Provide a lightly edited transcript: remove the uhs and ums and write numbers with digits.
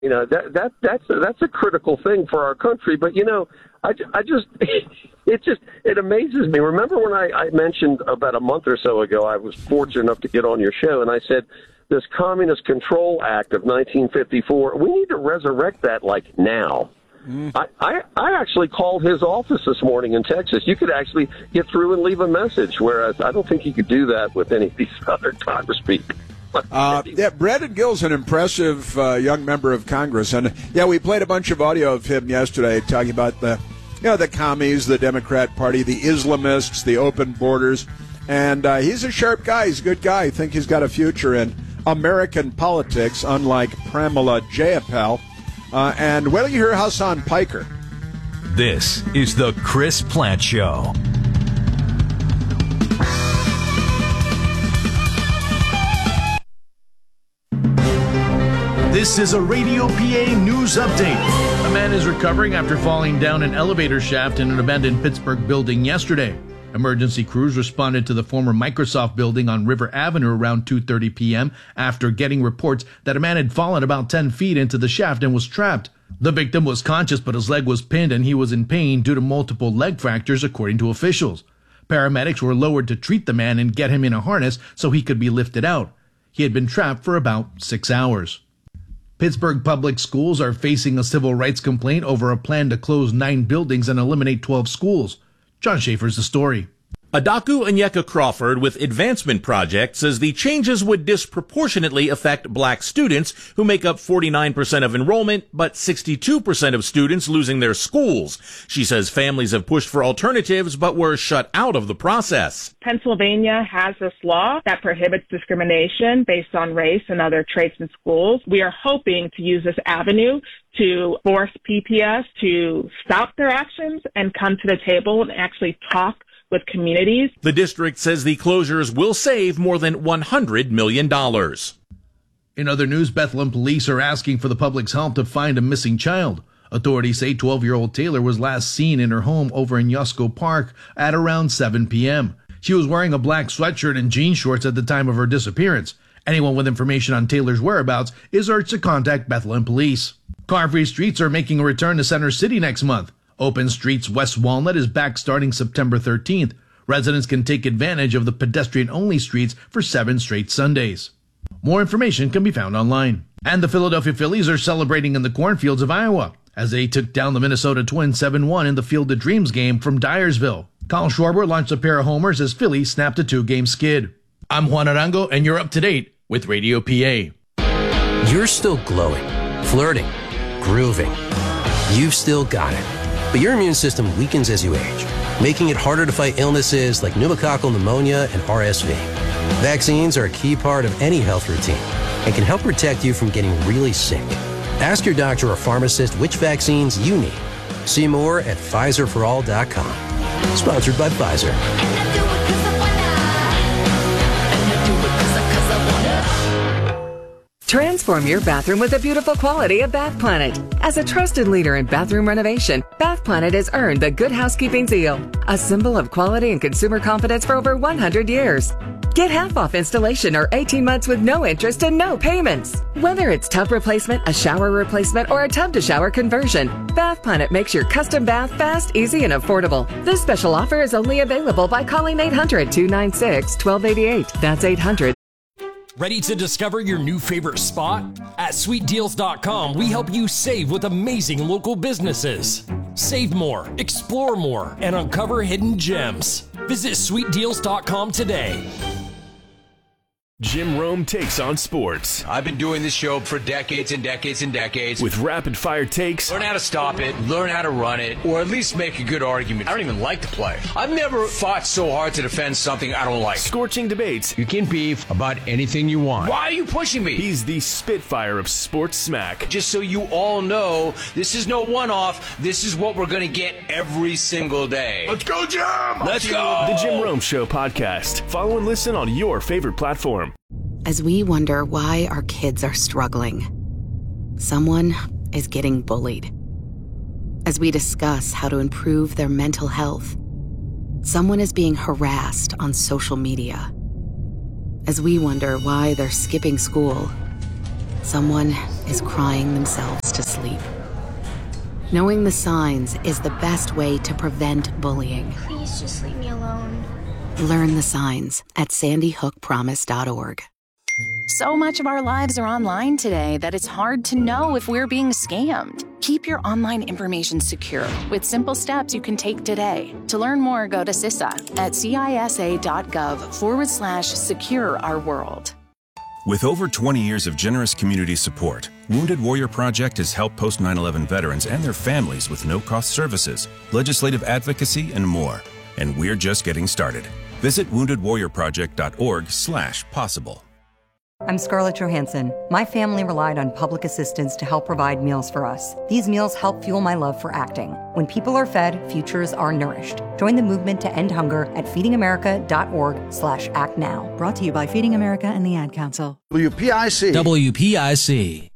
You know, that's a critical thing for our country. But, you know, I just it amazes me. Remember when I mentioned about a month or so ago, I was fortunate enough to get on your show, and I said this Communist Control Act of 1954, we need to resurrect that like now. I actually called his office this morning in Texas. You could actually get through and leave a message, whereas I don't think you could do that with any of these other Congress people. Brandon Gill's an impressive young member of Congress, and we played a bunch of audio of him yesterday talking about the commies, the Democrat Party, the Islamists, the open borders, and he's a sharp guy. He's a good guy. I think he's got a future in American politics, unlike Pramila Jayapal. And wait till you hear Hassan Piker. This is the Chris Plante Show. This is a Radio PA news update. A man is recovering after falling down an elevator shaft in an abandoned Pittsburgh building yesterday. Emergency crews responded to the former Microsoft building on River Avenue around 2:30 p.m. after getting reports that a man had fallen about 10 feet into the shaft and was trapped. The victim was conscious, but his leg was pinned and he was in pain due to multiple leg fractures, according to officials. Paramedics were lowered to treat the man and get him in a harness so he could be lifted out. He had been trapped for about 6 hours. Pittsburgh public schools are facing a civil rights complaint over a plan to close 9 buildings and eliminate 12 schools. John Schaefer's the story. Adaku Onyeka Crawford with Advancement Project says the changes would disproportionately affect black students who make up 49% of enrollment, but 62% of students losing their schools. She says families have pushed for alternatives, but were shut out of the process. Pennsylvania has this law that prohibits discrimination based on race and other traits in schools. We are hoping to use this avenue to force PPS to stop their actions and come to the table and actually talk with communities. The district says the closures will save more than $100 million. In other news, Bethlehem police are asking for the public's help to find a missing child. Authorities say 12-year-old Taylor was last seen in her home over in Yusco Park at around 7 p.m. She was wearing a black sweatshirt and jean shorts at the time of her disappearance. Anyone with information on Taylor's whereabouts is urged to contact Bethlehem police. Car-free streets are making a return to Center City next month. Open Streets West Walnut is back starting September 13th. Residents can take advantage of the pedestrian-only streets for 7 straight Sundays. More information can be found online. And the Philadelphia Phillies are celebrating in the cornfields of Iowa as they took down the Minnesota Twins 7-1 in the Field of Dreams game from Dyersville. Kyle Schwarber launched a pair of homers as Philly snapped a 2-game skid. I'm Juan Arango, and you're up to date with Radio PA. You're still glowing, flirting, grooving. You've still got it. But your immune system weakens as you age, making it harder to fight illnesses like pneumococcal pneumonia and RSV. Vaccines are a key part of any health routine and can help protect you from getting really sick. Ask your doctor or pharmacist which vaccines you need. See more at PfizerForAll.com. Sponsored by Pfizer. Transform your bathroom with the beautiful quality of Bath Planet. As a trusted leader in bathroom renovation, Bath Planet has earned the Good Housekeeping seal, a symbol of quality and consumer confidence for over 100 years. Get half off installation or 18 months with no interest and no payments. Whether it's tub replacement, a shower replacement, or a tub-to-shower conversion, Bath Planet makes your custom bath fast, easy, and affordable. This special offer is only available by calling 800-296-1288. That's 800. Ready to discover your new favorite spot? At SweetDeals.com, we help you save with amazing local businesses. Save more, explore more, and uncover hidden gems. Visit SweetDeals.com today. Jim Rome takes on sports. I've been doing this show for decades and decades and decades. With rapid-fire takes. Learn how to stop it, learn how to run it, or at least make a good argument. I don't even like to play. I've never fought so hard to defend something I don't like. Scorching debates. You can beef about anything you want. Why are you pushing me? He's the Spitfire of sports smack. Just so you all know, this is no one-off. This is what we're going to get every single day. Let's go, Jim! Let's go! The Jim Rome Show podcast. Follow and listen on your favorite platform. As we wonder why our kids are struggling, someone is getting bullied. As we discuss how to improve their mental health, someone is being harassed on social media. As we wonder why they're skipping school, someone is crying themselves to sleep. Knowing the signs is the best way to prevent bullying. Please just leave me alone. Learn the signs at sandyhookpromise.org. So much of our lives are online today that it's hard to know if we're being scammed. Keep your online information secure with simple steps you can take today. To learn more, go to CISA at cisa.gov/secure our world. With over 20 years of generous community support, Wounded Warrior Project has helped post 9/11 veterans and their families with no-cost services, legislative advocacy, and more. And we're just getting started. Visit woundedwarriorproject.org/possible. I'm Scarlett Johansson. My family relied on public assistance to help provide meals for us. These meals help fuel my love for acting. When people are fed, futures are nourished. Join the movement to end hunger at feedingamerica.org/actnow. Brought to you by Feeding America and the Ad Council. WPIC.